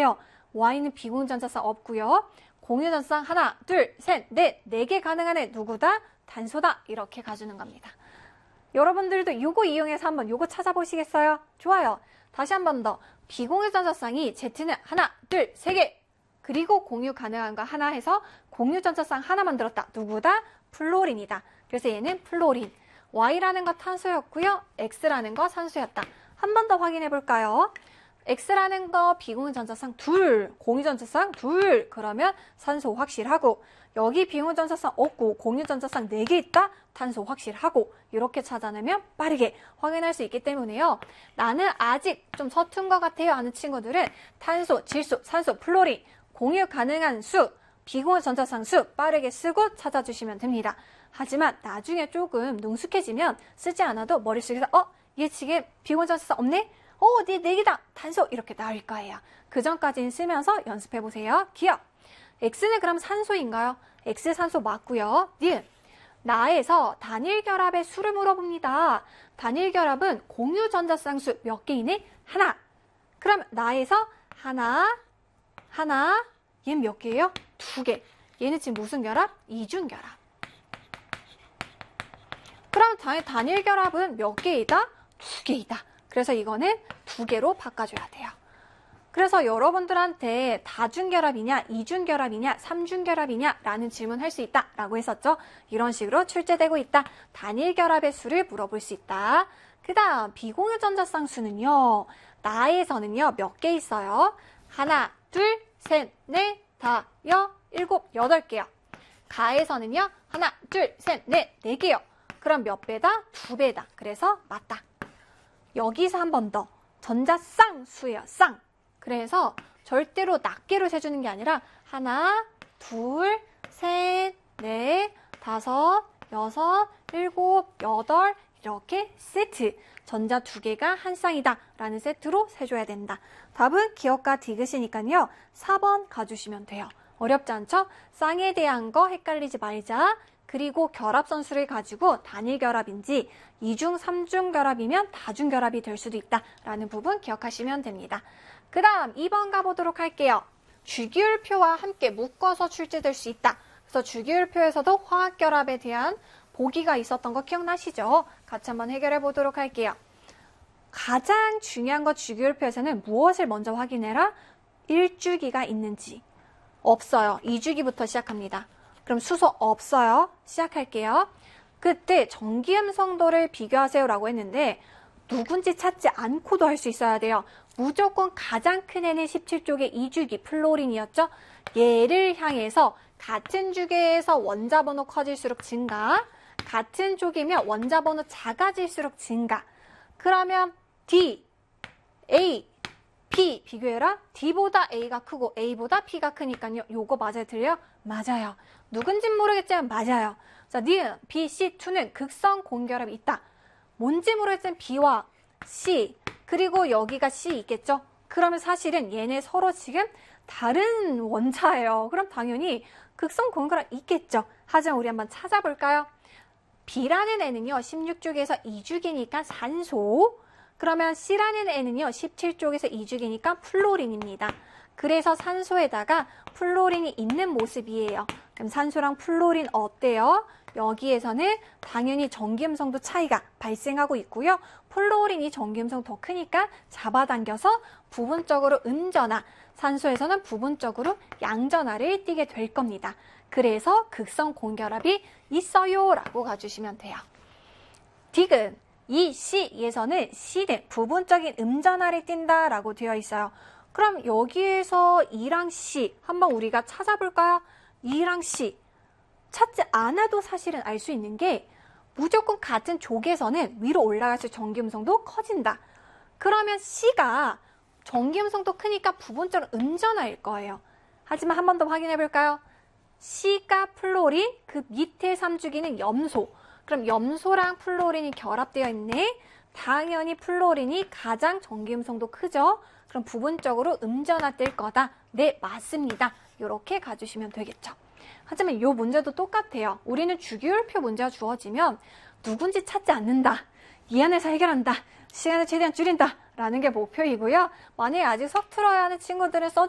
없네요. Y는 비공유전자쌍 없고요. 공유전자쌍 하나, 둘, 셋, 넷, 4개 가능한 애 누구다? 단소다. 이렇게 가주는 겁니다. 여러분들도 요거 이용해서 한번 요거 찾아보시겠어요? 좋아요. 다시 한 번 더. 비공유전자쌍이 Z는 하나, 둘, 3개. 그리고 공유 가능한 거 하나 해서 공유전자쌍 하나 만들었다. 누구다? 플로린이다. 그래서 얘는 플로린. Y라는 거 탄소였고요. X라는 거 산소였다. 한 번 더 확인해 볼까요? X라는 거 비공유전자쌍 둘, 공유전자쌍 둘. 그러면 산소 확실하고, 여기 비공유전자쌍 없고 공유전자쌍 4개 있다? 탄소 확실하고. 이렇게 찾아내면 빠르게 확인할 수 있기 때문에요. 나는 아직 좀 서툰 것 같아요 하는 친구들은 탄소, 질소, 산소, 플로린, 공유 가능한 수, 비공유전자쌍 수 빠르게 쓰고 찾아주시면 됩니다. 하지만 나중에 조금 능숙해지면 쓰지 않아도 머릿속에서 얘 지금 비공유전자쌍 없네? 네 4개다! 단소! 이렇게 나올 거예요. 그 전까지는 쓰면서 연습해보세요. 기억! X는 그럼 산소인가요? X 산소 맞고요. 니은 나에서 단일 결합의 수를 물어봅니다. 단일 결합은 공유전자쌍 수 몇 개이네? 하나. 그럼 나에서 하나, 얘는 몇 개예요? 2개. 얘는 지금 무슨 결합? 이중결합. 그럼 단일 결합은 몇 개이다? 2개이다. 그래서 이거는 2개로 바꿔줘야 돼요. 그래서 여러분들한테 다중결합이냐, 이중결합이냐, 삼중결합이냐 라는 질문 할 수 있다 라고 했었죠. 이런 식으로 출제되고 있다. 단일결합의 수를 물어볼 수 있다. 그 다음 비공유전자쌍 수는요. 나에서는요 몇 개 있어요? 하나, 둘, 셋, 넷, 다, 일곱, 8개요. 가에서는요 하나, 둘, 셋, 넷, 4개요. 그럼 몇 배다? 2배다. 그래서 맞다. 여기서 한 번 더. 전자쌍 수예요. 쌍. 그래서 절대로 낱개로 세주는 게 아니라 하나, 둘, 셋, 넷, 다섯, 여섯, 일곱, 여덟 이렇게 세트. 전자 2개가 한 쌍이다 라는 세트로 세줘야 된다. 답은 기억과 디귿이니까요. 4번 가주시면 돼요. 어렵지 않죠? 쌍에 대한 거 헷갈리지 말자. 그리고 결합선수를 가지고 단일결합인지 2중, 3중 결합이면 다중결합이 될 수도 있다라는 부분 기억하시면 됩니다. 그 다음 2번 가보도록 할게요. 주기율표와 함께 묶어서 출제될 수 있다. 그래서 주기율표에서도 화학결합에 대한 보기가 있었던 거 기억나시죠? 같이 한번 해결해 보도록 할게요. 가장 중요한 거 주기율표에서는 무엇을 먼저 확인해라? 1주기가 있는지. 없어요. 2주기부터 시작합니다. 그럼 수소 없어요. 시작할게요. 그때 전기음성도를 비교하세요라고 했는데 누군지 찾지 않고도 할 수 있어야 돼요. 무조건 가장 큰 애는 17쪽의 2주기 플로린이었죠. 얘를 향해서 같은 주계에서 원자번호 커질수록 증가, 같은 쪽이면 원자번호 작아질수록 증가. 그러면 D, A, P 비교해라. D보다 A가 크고 A보다 P가 크니까요. 요거 맞아요? 틀려요? 맞아요. 누군진 모르겠지만 맞아요. 자, 니은 B, C2는 극성 공결합이 있다. 뭔지 모르겠지만 B와 C, 그리고 여기가 C 있겠죠? 그러면 사실은 얘네 서로 지금 다른 원자예요. 그럼 당연히 극성 공결합 있겠죠? 하지만 우리 한번 찾아볼까요? B라는 애는요, 16쪽에서 2주기니까 산소. 그러면 C라는 애는요, 17쪽에서 2주기니까 플로린입니다. 그래서 산소에다가 플로린이 있는 모습이에요. 그럼 산소랑 플로린 어때요? 여기에서는 당연히 전기음성도 차이가 발생하고 있고요. 플로린이 전기음성 더 크니까 잡아당겨서 부분적으로 음전화, 산소에서는 부분적으로 양전화를 띠게 될 겁니다. 그래서 극성 공결합이 있어요 라고 가주시면 돼요. 디귿, 이 C에서는 C는 부분적인 음전화를 띈다 라고 되어 있어요. 그럼 여기에서 E랑 C 한번 우리가 찾아볼까요? E랑 C 찾지 않아도 사실은 알 수 있는 게 무조건 같은 족에서는 위로 올라갈수록 전기음성도 커진다. 그러면 C가 전기음성도 크니까 부분적으로 음전화일 거예요. 하지만 한 번 더 확인해 볼까요? C가 플로린, 그 밑에 3주기는 염소. 그럼 염소랑 플로린이 결합되어 있네. 당연히 플로린이 가장 전기음성도 크죠. 그럼 부분적으로 음전화 될 거다. 네, 맞습니다. 이렇게 가주시면 되겠죠. 하지만 이 문제도 똑같아요. 우리는 주기율표 문제가 주어지면 누군지 찾지 않는다. 이 안에서 해결한다. 시간을 최대한 줄인다. 라는 게 목표이고요. 만약에 아직 서툴어야 하는 친구들은 써주세요.